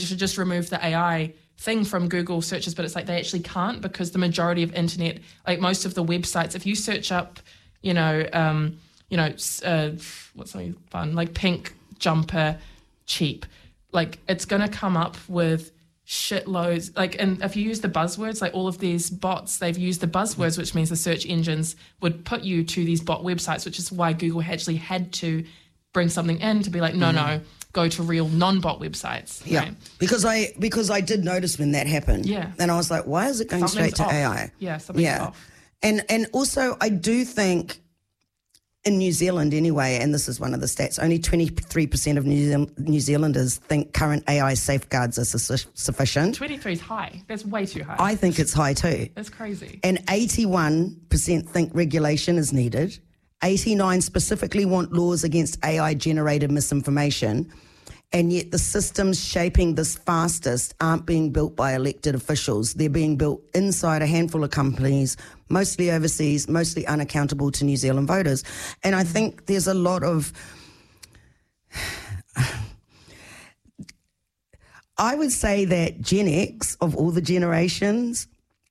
should just remove the AI thing from Google searches, but it's like they actually can't, because the majority of internet, like most of the websites, if you search up, what's something fun, like pink jumper cheap, like it's going to come up with shitloads. Like, and if you use the buzzwords, like all of these bots, they've used the buzzwords, which means the search engines would put you to these bot websites, which is why Google actually had to bring something in to be like, no, go to real non-bot websites. Yeah, right? because I did notice when that happened. Yeah. And I was like, why is it going Something's straight to off. AI? Yeah, something's off. And also I do think in New Zealand anyway, and this is one of the stats, only 23% of New Zealanders think current AI safeguards are sufficient. 23 is high. That's way too high. I think it's high too. That's crazy. And 81% think regulation is needed. 89 specifically want laws against AI-generated misinformation. And yet the systems shaping this fastest aren't being built by elected officials. They're being built inside a handful of companies, mostly overseas, mostly unaccountable to New Zealand voters. And I think there's a lot of... I would say that Gen X, of all the generations,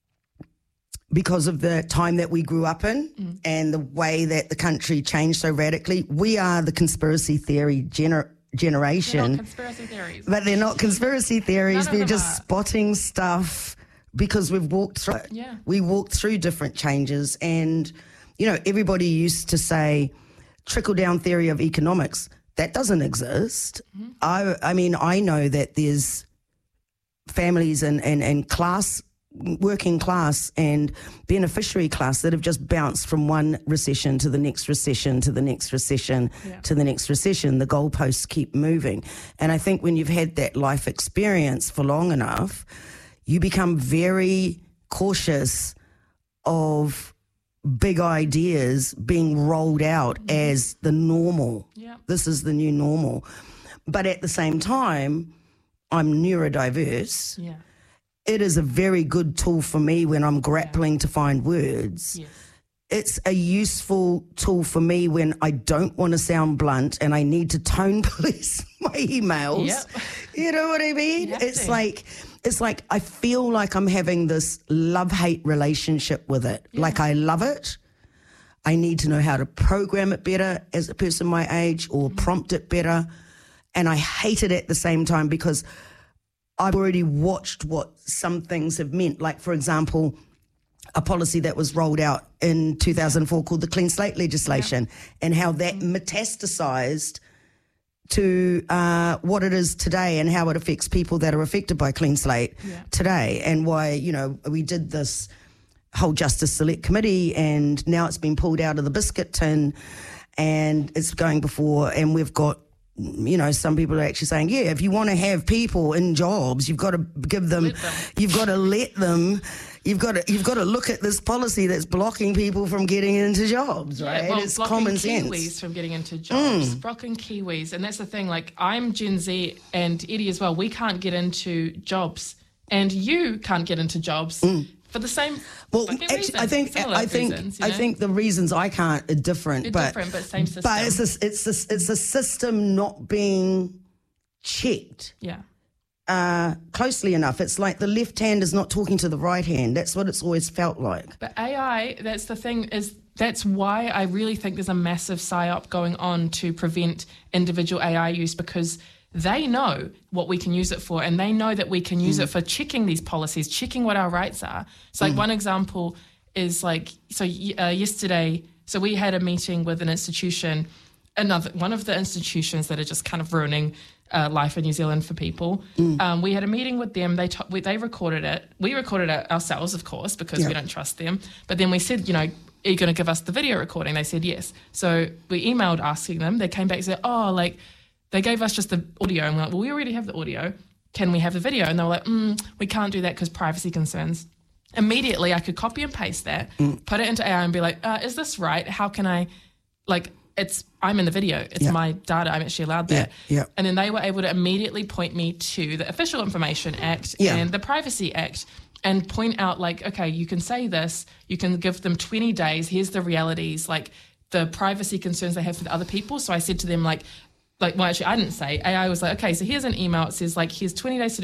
because of the time that we grew up in and the way that the country changed so radically, we are the conspiracy theory generation. They're not conspiracy theories. But they're not conspiracy theories. They're just are. spotting stuff because we've walked through it. Yeah. We walked through different changes. And, everybody used to say trickle-down theory of economics. That doesn't exist. I mean, I know that there's families and class, working class and beneficiary class that have just bounced from one recession to the next recession to the next recession to the next recession. The goalposts keep moving. And I think when you've had that life experience for long enough, you become very cautious of big ideas being rolled out as the normal. Yeah. This is the new normal. But at the same time, I'm neurodiverse. Yeah. It is a very good tool for me when I'm grappling to find words. Yes. It's a useful tool for me when I don't want to sound blunt and I need to tone police my emails. Yep. You know what I mean? It's like I feel like I'm having this love-hate relationship with it. Yeah. Like I love it. I need to know how to program it better as a person my age or prompt it better. And I hate it at the same time because I've already watched what some things have meant. Like, for example, a policy that was rolled out in 2004 called the Clean Slate legislation and how that metastasized to what it is today and how it affects people that are affected by Clean Slate today, and why, we did this whole Justice Select Committee and now it's been pulled out of the biscuit tin and it's going before, and we've got, some people are actually saying, if you want to have people in jobs, you've got to give them, you've got to let them, you've got to look at this policy that's blocking people from getting into jobs, right? Yeah, well, it's common sense. Kiwis from getting into jobs, blocking Kiwis, and that's the thing. Like, I'm Gen Z and Eddie as well. We can't get into jobs, and you can't get into jobs. For the same actually, reasons, I think the reasons I can't are different. They're different, but same system. But it's a system not being checked. Closely enough. It's like the left hand is not talking to the right hand. That's what it's always felt like. But AI, that's the thing, that's why I really think there's a massive psyop going on to prevent individual AI use, because they know what we can use it for, and they know that we can use it for checking these policies, checking what our rights are. So one example is yesterday, so we had a meeting with an institution, one of the institutions that are just kind of ruining life in New Zealand for people. We had a meeting with them. They recorded it. We recorded it ourselves, of course, because we don't trust them. But then we said, are you going to give us the video recording? They said yes. So we emailed asking them. They came back and said, they gave us just the audio, and we're like, well, we already have the audio. Can we have the video? And they were like, we can't do that because privacy concerns. Immediately, I could copy and paste that, put it into AI and be like, is this right? How can I, I'm in the video. It's my data. I'm actually allowed that. Yeah. And then they were able to immediately point me to the Official Information Act and the Privacy Act and point out, okay, you can say this. You can give them 20 days. Here's the realities, the privacy concerns they have for the other people. So I said to them, well, actually, I didn't say. AI was like, okay, so here's an email. It says, here's 20 days to